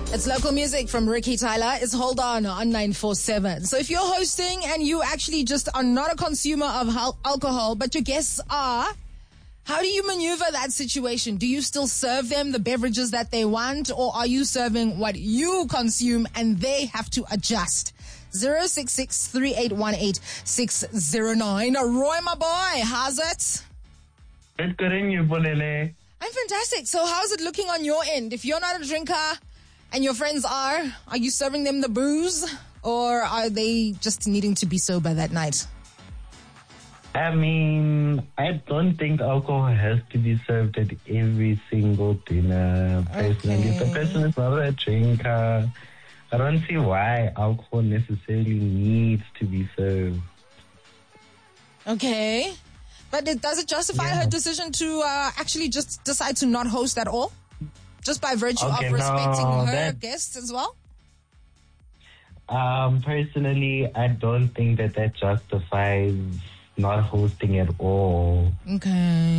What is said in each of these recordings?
It's local music from Ricky Tyler. It's Hold On 947. So if you're hosting and you actually just are not a consumer of alcohol, but your guests are, how do you maneuver that situation? Do you still serve them the beverages that they want, or are you serving what you consume and they have to adjust? 066-3818-609. Roy, my boy, how's it? It's good in you, Bolele. I'm fantastic. So how's it looking on your end? If you're not a drinker and your friends are you serving them the booze, or are they just needing to be sober that night? I mean, I don't think alcohol has to be served at every single dinner. Personally, if the person is not a drinker, I don't see why alcohol necessarily needs to be served. Okay. But does it justify her decision to actually just decide to not host at all? Just by virtue of respecting her guests as well? Personally, I don't think that justifies not hosting at all. Okay.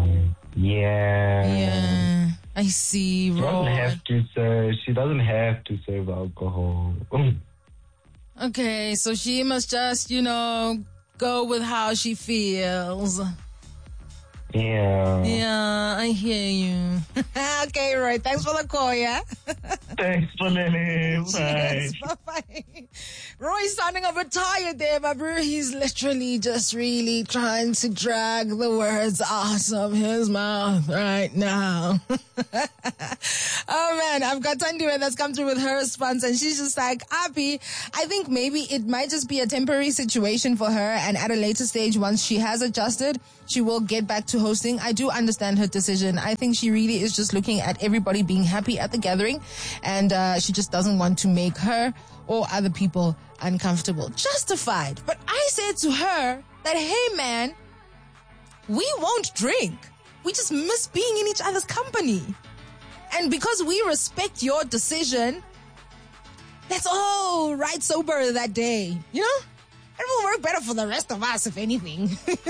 Yeah. I see. She doesn't have to serve alcohol. Okay, so she must just, go with how she feels. Yeah. Yeah, I hear you. Okay, Roy. Thanks for the call, yeah? Thanks for letting. Cheers. Bye-bye. Roy's sounding a bit tired there, my bro. He's literally just really trying to drag the words out of his mouth right now. Oh, man. I've got Tandiwe that's come through with her response, and she's just like, Api, I think maybe it might just be a temporary situation for her, and at a later stage, once she has adjusted, she will get back to hosting. I do understand her decision. I think she really is just looking at everybody being happy at the gathering, and she just doesn't want to make her or other people uncomfortable. Justified. But I said to her that, hey man, we won't drink. We just miss being in each other's company. And because we respect your decision, let's all ride sober that day. It will work better for the rest of us, if anything.